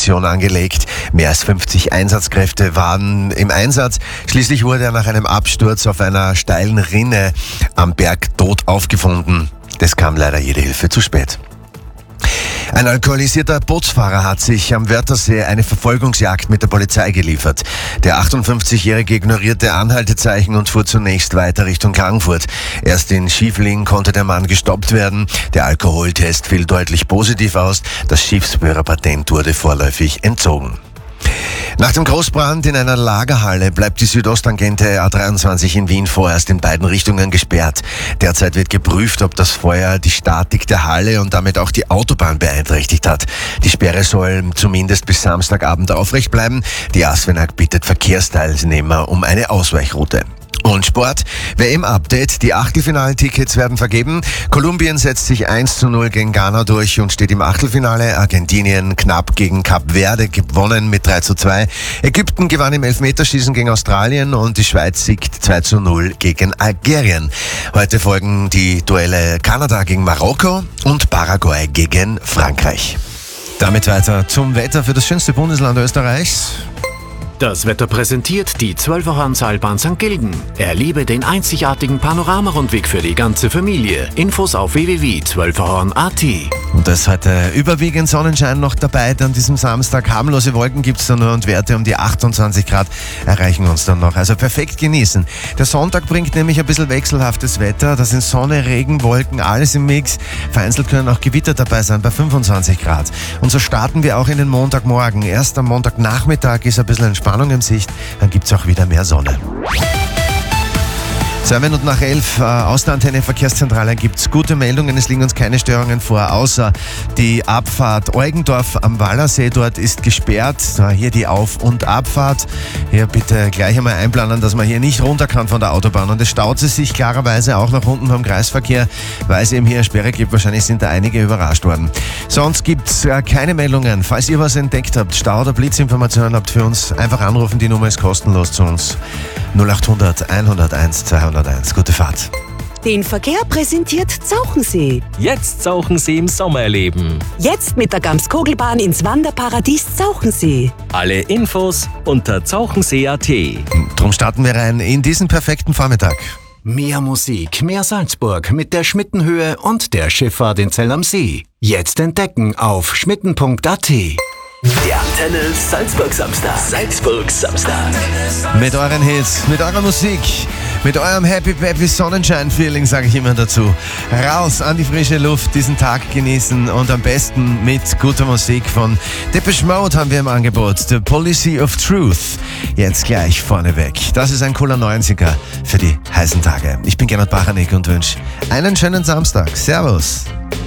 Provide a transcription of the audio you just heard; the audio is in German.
Position angelegt. Mehr als 50 Einsatzkräfte waren im Einsatz. Schließlich wurde er nach einem Absturz auf einer steilen Rinne am Berg tot aufgefunden. Das kam leider jede Hilfe zu spät. Ein alkoholisierter Bootsfahrer hat sich am Wörthersee eine Verfolgungsjagd mit der Polizei geliefert. Der 58-Jährige ignorierte Anhaltezeichen und fuhr zunächst weiter Richtung Klagenfurt. Erst in Schiefling konnte der Mann gestoppt werden. Der Alkoholtest fiel deutlich positiv aus. Das Schiffsführerpatent wurde vorläufig entzogen. Nach dem Großbrand in einer Lagerhalle bleibt die Südosttangente A23 in Wien vorerst in beiden Richtungen gesperrt. Derzeit wird geprüft, ob das Feuer die Statik der Halle und damit auch die Autobahn beeinträchtigt hat. Die Sperre soll zumindest bis Samstagabend aufrecht bleiben. Die ASFINAG bittet Verkehrsteilnehmer um eine Ausweichroute. Und Sport, WM-Update, die Achtelfinaltickets werden vergeben. Kolumbien setzt sich 1:0 gegen Ghana durch und steht im Achtelfinale. Argentinien knapp gegen Kap Verde gewonnen mit 3:2. Ägypten gewann im Elfmeterschießen gegen Australien und die Schweiz siegt 2:0 gegen Algerien. Heute folgen die Duelle Kanada gegen Marokko und Paraguay gegen Frankreich. Damit weiter zum Wetter für das schönste Bundesland Österreichs. Das Wetter präsentiert die 12er-Seilbahn St. Gilgen. Erlebe den einzigartigen Panoramarundweg für die ganze Familie. Infos auf www.12erhorn.at. Und da ist heute überwiegend Sonnenschein noch dabei. An diesem Samstag harmlose Wolken gibt es da nur und Werte um die 28 Grad erreichen uns dann noch. Also perfekt genießen. Der Sonntag bringt nämlich ein bisschen wechselhaftes Wetter. Da sind Sonne, Regen, Wolken, alles im Mix. Vereinzelt können auch Gewitter dabei sein bei 25 Grad. Und so starten wir auch in den Montagmorgen. Erst am Montagnachmittag ist ein bisschen Entspannung im Sicht, dann gibt es auch wieder mehr Sonne. 2 Minuten nach 11, aus der Antenne Verkehrszentrale gibt es gute Meldungen. Es liegen uns keine Störungen vor, außer die Abfahrt Eugendorf am Wallersee. Dort ist gesperrt. Hier die Auf- und Abfahrt. Hier bitte gleich einmal einplanen, dass man hier nicht runter kann von der Autobahn. Und es staut sich klarerweise auch nach unten beim Kreisverkehr, weil es eben hier eine Sperre gibt. Wahrscheinlich sind da einige überrascht worden. Sonst gibt es keine Meldungen. Falls ihr was entdeckt habt, Stau- oder Blitzinformationen habt für uns, einfach anrufen. Die Nummer ist kostenlos zu uns. 0800 101 201. Gute Fahrt. Den Verkehr präsentiert Zauchensee. Jetzt Zauchensee im Sommer erleben. Jetzt mit der Gamskogelbahn ins Wanderparadies Zauchensee. Alle Infos unter zauchensee.at. Drum starten wir rein in diesen perfekten Vormittag. Mehr Musik, mehr Salzburg mit der Schmittenhöhe und der Schifffahrt in Zell am See. Jetzt entdecken auf schmitten.at. Der Antenne Salzburg Samstag. Salzburg Samstag. Mit euren Hits, mit eurer Musik, mit eurem Happy Peppy Sonnenschein-Feeling, sage ich immer dazu. Raus an die frische Luft, diesen Tag genießen und am besten mit guter Musik von Depeche Mode haben wir im Angebot. The Policy of Truth. Jetzt gleich vorneweg. Das ist ein cooler 90er für die heißen Tage. Ich bin Gernot Bachanek und wünsche einen schönen Samstag. Servus.